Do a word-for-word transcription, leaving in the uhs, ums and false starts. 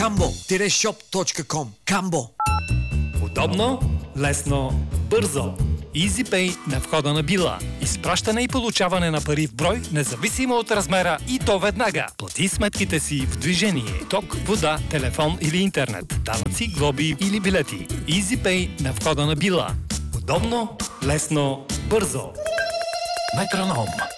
камбо шоп точка ком. Камбо. Удобно, лесно, бързо. EasyPay на входа на Била. Изпращане и получаване на пари в брой, независимо от размера, и то веднага. Плати сметките си в движение. Ток, вода, телефон или интернет. Данъци, глоби или билети. EasyPay на входа на Била. Удобно, лесно, бързо. Метроном.